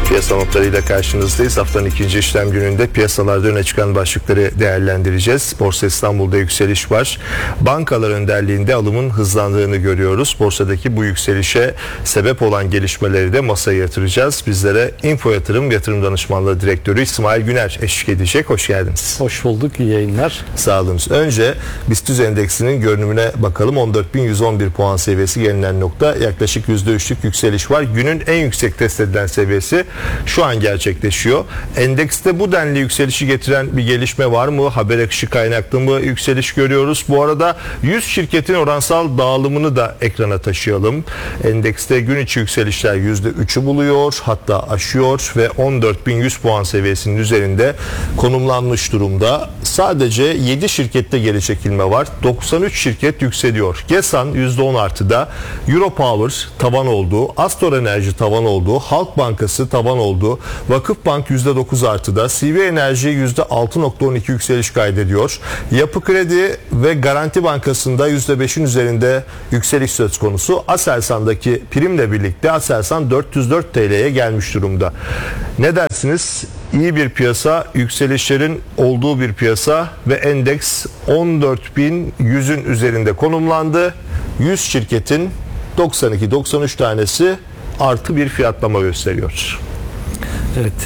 Piyasa notlarıyla karşınızdayız. Haftanın ikinci işlem gününde piyasalarda öne çıkan başlıkları değerlendireceğiz. Borsa İstanbul'da yükseliş var. Bankalar önderliğinde alımın hızlandığını görüyoruz. Borsadaki bu yükselişe sebep olan gelişmeleri de masaya yatıracağız. Bizlere Info Yatırım Danışmanlığı Direktörü İsmail Güner eşlik edecek. Hoş geldiniz. Hoş bulduk. İyi yayınlar. Sağ olun. Önce BIST endeksinin görünümüne bakalım. 14.111 puan seviyesi gelinen nokta. Yaklaşık %3'lük yükseliş var. Günün en yüksek test edilen seviyesi şu an gerçekleşiyor. Endekste bu denli yükselişi getiren bir gelişme var mı? Haber akışı kaynaklı mı yükseliş görüyoruz? Bu arada 100 şirketin oransal dağılımını da ekrana taşıyalım. Endekste gün içi yükselişler %3'ü buluyor, hatta aşıyor ve 14.100 puan seviyesinin üzerinde konumlanmış durumda. Sadece 7 şirkette geri çekilme var. 93 şirket yükseliyor. Gesan %10 artıda, Europower tavan olduğu, Astor Enerji tavan olduğu, Halk Bankası tavan olduğu, Vakıfbank %9 artıda, CV Enerji %6.12 yükseliş kaydediyor. Yapı Kredi ve Garanti Bankası'nda %5'in üzerinde yükseliş söz konusu. Aselsan'daki primle birlikte Aselsan 404 TL'ye gelmiş durumda. Ne dersiniz? İyi bir piyasa, yükselişlerin olduğu bir piyasa ve endeks 14.100'ün üzerinde konumlandı. 100 şirketin 92-93 tanesi artı bir fiyatlama gösteriyor. Evet.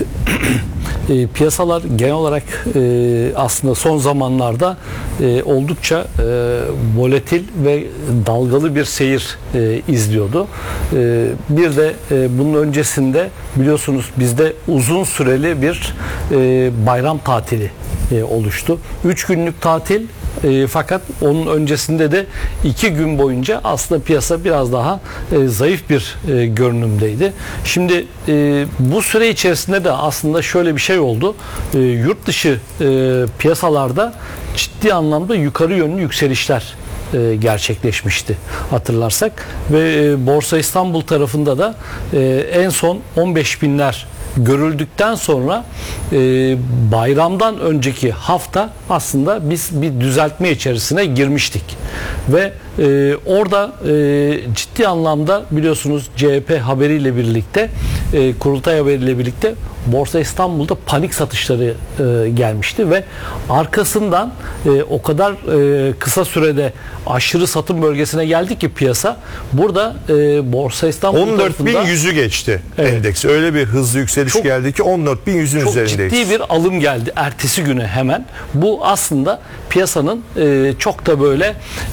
Piyasalar genel olarak aslında son zamanlarda oldukça volatil ve dalgalı bir seyir izliyordu. Bir de bunun öncesinde biliyorsunuz bizde uzun süreli bir bayram tatili oluştu. 3 günlük tatil, fakat onun öncesinde de 2 gün boyunca aslında piyasa biraz daha zayıf bir görünümdeydi. Şimdi bu süre içerisinde de aslında şöyle bir şey oldu. Yurt dışı piyasalarda ciddi anlamda yukarı yönlü yükselişler gerçekleşmişti hatırlarsak ve Borsa İstanbul tarafında da en son 15 binler görüldükten sonra bayramdan önceki hafta aslında biz bir düzeltme içerisine girmiştik ve orada ciddi anlamda biliyorsunuz CHP haberiyle birlikte, kurultay haberiyle birlikte Borsa İstanbul'da panik satışları gelmişti ve arkasından o kadar kısa sürede aşırı satım bölgesine geldi ki piyasa. Burada Borsa İstanbul 14.100'ü geçti endeks. Öyle bir hızlı yükseliş geldi ki 14.100'ün üzerindeyiz. Çok ciddi bir alım geldi ertesi güne hemen. Bu aslında piyasanın çok da böyle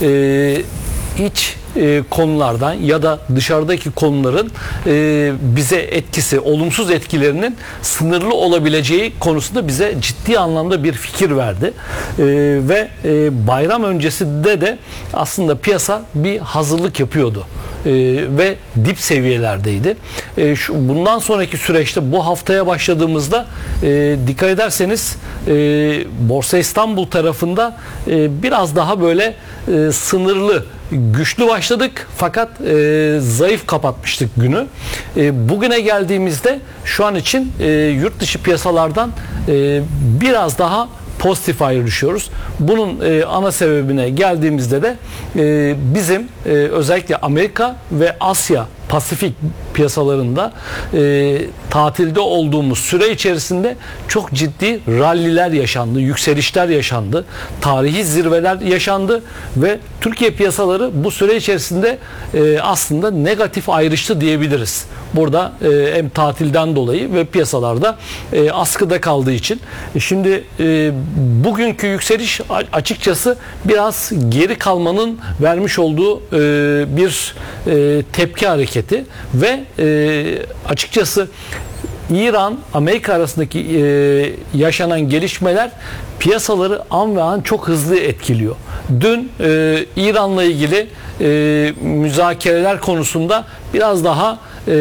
iç konulardan ya da dışarıdaki konuların bize etkisi, olumsuz etkilerinin sınırlı olabileceği konusunda bize ciddi anlamda bir fikir verdi. Ve bayram öncesinde de aslında piyasa bir hazırlık yapıyordu. Ve dip seviyelerdeydi. Bundan sonraki süreçte bu haftaya başladığımızda dikkat ederseniz Borsa İstanbul tarafında biraz daha böyle sınırlı, güçlü başladık fakat zayıf kapatmıştık günü. Bugüne geldiğimizde şu an için yurt dışı piyasalardan biraz daha pozitif ayrışıyoruz. Bunun ana sebebine geldiğimizde de bizim özellikle Amerika ve Asya Pasifik piyasalarında tatilde olduğumuz süre içerisinde çok ciddi ralliler yaşandı, yükselişler yaşandı, tarihi zirveler yaşandı ve Türkiye piyasaları bu süre içerisinde aslında negatif ayrıştı diyebiliriz. Burada hem tatilden dolayı ve piyasalarda askıda kaldığı için. Şimdi bugünkü yükseliş açıkçası biraz geri kalmanın vermiş olduğu bir tepki hareketi ve açıkçası İran, Amerika arasındaki yaşanan gelişmeler piyasaları an ve an çok hızlı etkiliyor. Dün İran'la ilgili müzakereler konusunda biraz daha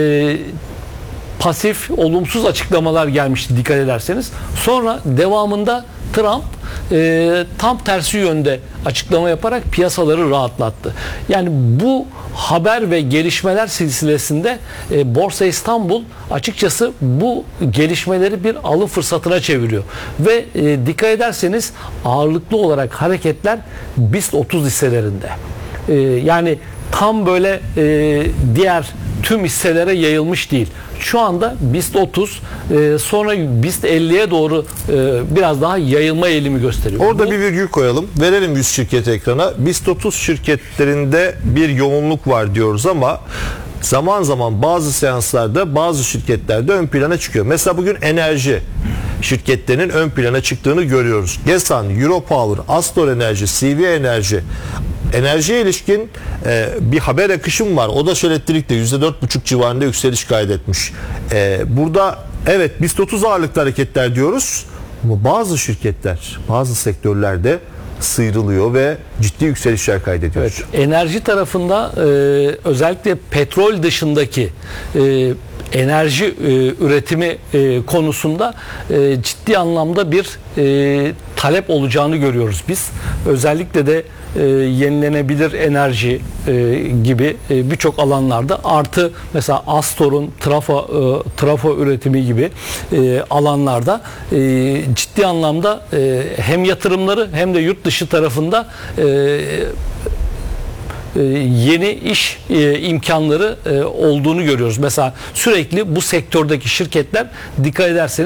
pasif, olumsuz açıklamalar gelmişti dikkat ederseniz. Sonra devamında Trump tam tersi yönde açıklama yaparak piyasaları rahatlattı. Yani bu haber ve gelişmeler silsilesinde Borsa İstanbul açıkçası bu gelişmeleri bir alım fırsatına çeviriyor. Ve dikkat ederseniz ağırlıklı olarak hareketler BIST 30 hisselerinde. Yani tam böyle diğer tüm hisselere yayılmış değil. Şu anda BIST 30 sonra BIST 50'ye doğru biraz daha yayılma eğilimi gösteriyor. Orada bir virgül koyalım. Verelim 100 şirket ekrana. BIST 30 şirketlerinde bir yoğunluk var diyoruz ama zaman zaman bazı seanslarda bazı şirketlerde ön plana çıkıyor. Mesela bugün enerji şirketlerinin ön plana çıktığını görüyoruz. Gesan, Europower, Astor Enerji, CV Enerji. Enerjiye ilişkin bir haber akışım var. O da Shell Elektrik'te %4,5 civarında yükseliş kaydetmiş. Burada evet BIST 30 ağırlıklı hareketler diyoruz ama bazı şirketler, bazı sektörlerde sıyrılıyor ve ciddi yükselişler kaydediyor. Evet, enerji tarafında özellikle petrol dışındaki enerji üretimi konusunda ciddi anlamda bir talep olacağını görüyoruz biz. Özellikle de yenilenebilir enerji gibi birçok alanlarda, artı mesela Astor'un trafo üretimi gibi alanlarda ciddi anlamda hem yatırımları hem de yurt dışı tarafında yeni iş imkanları olduğunu görüyoruz. Mesela sürekli bu sektördeki şirketler, dikkat ederseniz,